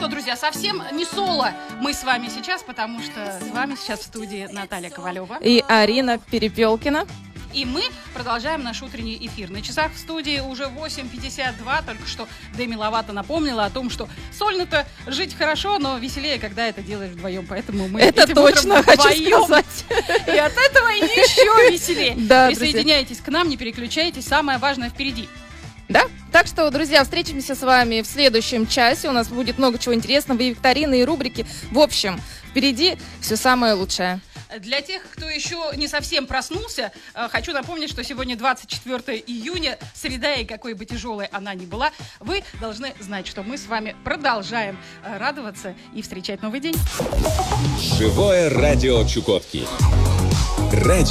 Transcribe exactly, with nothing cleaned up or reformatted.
что, друзья, совсем не соло мы с вами сейчас, потому что с вами сейчас в студии Наталья Ковалева и Арина Перепелкина. И мы продолжаем наш утренний эфир. На часах в студии уже восемь пятьдесят два. Только что Деми Ловато напомнила о том, что сольно-то жить хорошо, но веселее, когда это делаешь вдвоем. Поэтому мы это этим точно хочу вдвоем. сказать. И от этого еще веселее. Да, присоединяйтесь к нам, не переключайтесь. Самое важное впереди. Да? Так что, друзья, встретимся с вами в следующем часе. У нас будет много чего интересного, и викторины, и рубрики. В общем, впереди все самое лучшее. Для тех, кто еще не совсем проснулся, хочу напомнить, что сегодня двадцать четвёртое июня, среда, и какой бы тяжелой она ни была, вы должны знать, что мы с вами продолжаем радоваться и встречать новый день. Живое радио Чукотки. Радио